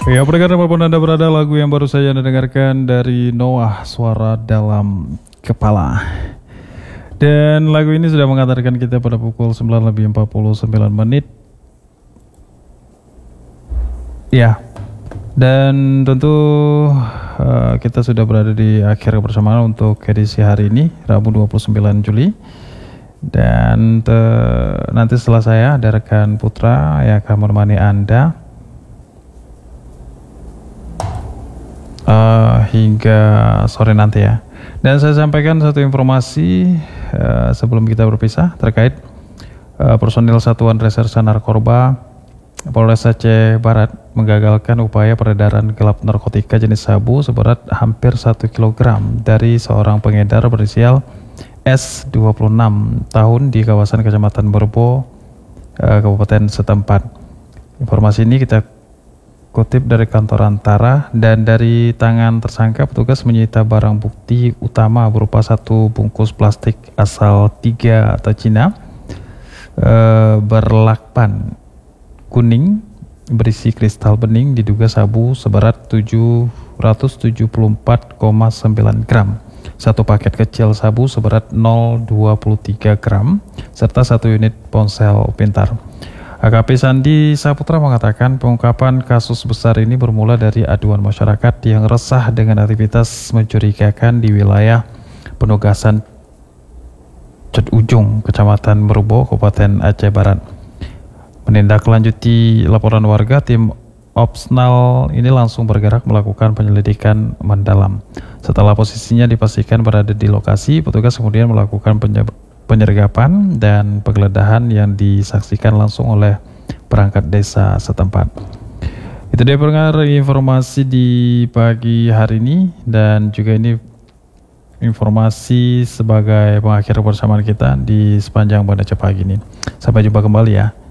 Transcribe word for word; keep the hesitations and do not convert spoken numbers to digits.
Ya, pendengar dimanapun Anda berada, lagu yang baru saja Anda dengarkan dari Noah, Suara Dalam Kepala. Dan lagu ini sudah mengantarkan kita pada pukul sembilan lebih empat puluh sembilan menit. Ya, dan tentu uh, kita sudah berada di akhir kebersamaan untuk edisi hari ini, Rabu dua puluh sembilan Juli. Dan te- nanti setelah saya ada rekan Putra yang akan menemani Anda uh, hingga sore nanti ya. Dan saya sampaikan satu informasi uh, sebelum kita berpisah terkait uh, personil Satuan Reserse Narkoba Polres Aceh Barat menggagalkan upaya peredaran gelap narkotika jenis sabu seberat hampir satu kilogram dari seorang pengedar berinisial S dua puluh enam tahun di kawasan Kecamatan Berbo, uh, Kabupaten setempat. Informasi ini kita kutip dari kantor Antara, dan dari tangan tersangka petugas menyita barang bukti utama berupa satu bungkus plastik asal tiga atau Cina uh, berlakban kuning berisi kristal bening diduga sabu seberat tujuh ratus tujuh puluh empat koma sembilan gram, satu paket kecil sabu seberat nol koma dua puluh tiga gram, serta satu unit ponsel pintar. A K P Sandi Saputra mengatakan pengungkapan kasus besar ini bermula dari aduan masyarakat yang resah dengan aktivitas mencurigakan di wilayah penugasan Ced Ujung, Kecamatan Berbo, Kabupaten Aceh Barat. Menindaklanjuti laporan warga, tim Opsnal ini langsung bergerak melakukan penyelidikan mendalam. Setelah posisinya dipastikan berada di lokasi, petugas kemudian melakukan penyergapan dan penggeledahan yang disaksikan langsung oleh perangkat desa setempat. Itu dia pendengar informasi di pagi hari ini, dan juga ini informasi sebagai pengakhir persamaan kita di sepanjang Banda Aceh pagi ini. Sampai jumpa kembali ya.